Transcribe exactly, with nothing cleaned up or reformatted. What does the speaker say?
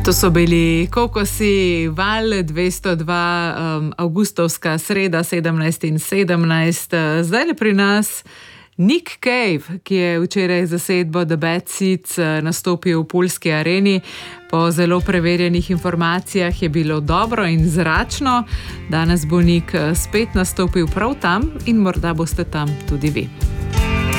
To so bili Kokosi, Val dvesto dva, um, avgustovska sreda sedemnajst in sedemnajst. Zdaj le pri nas Nick Cave, ki je včeraj zasedbo The Bad Seeds nastopil v Pulski areni. Po zelo preverjenih informacijah je bilo dobro in zračno. Danes bo Nick spet nastopil prav tam in morda boste tam tudi vi.